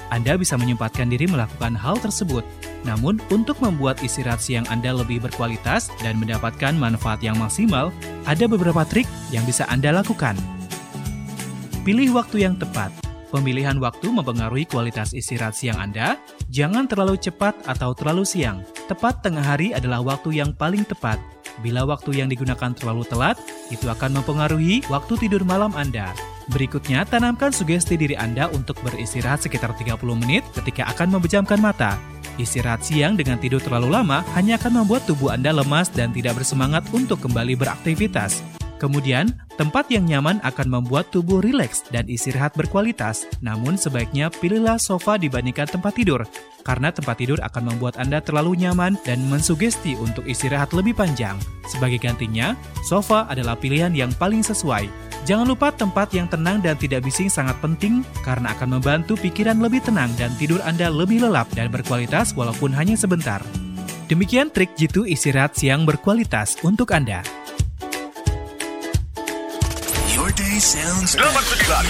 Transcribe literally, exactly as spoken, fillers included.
Anda bisa menyempatkan diri melakukan hal tersebut. Namun, untuk membuat istirahat siang Anda lebih berkualitas dan mendapatkan manfaat yang maksimal, ada beberapa trik yang bisa Anda lakukan. Pilih waktu yang tepat. Pemilihan waktu mempengaruhi kualitas istirahat siang Anda. Jangan terlalu cepat atau terlalu siang. Tepat tengah hari adalah waktu yang paling tepat. Bila waktu yang digunakan terlalu telat, itu akan mempengaruhi waktu tidur malam Anda. Berikutnya, tanamkan sugesti diri Anda untuk beristirahat sekitar tiga puluh menit ketika akan memejamkan mata. Istirahat siang dengan tidur terlalu lama hanya akan membuat tubuh Anda lemas dan tidak bersemangat untuk kembali beraktivitas. Kemudian, tempat yang nyaman akan membuat tubuh rileks dan istirahat berkualitas. Namun, sebaiknya pilihlah sofa dibandingkan tempat tidur, karena tempat tidur akan membuat Anda terlalu nyaman dan mensugesti untuk istirahat lebih panjang. Sebagai gantinya, sofa adalah pilihan yang paling sesuai. Jangan lupa tempat yang tenang dan tidak bising sangat penting karena akan membantu pikiran lebih tenang dan tidur Anda lebih lelap dan berkualitas walaupun hanya sebentar. Demikian trik jitu istirahat siang berkualitas untuk Anda. Your day sounds good.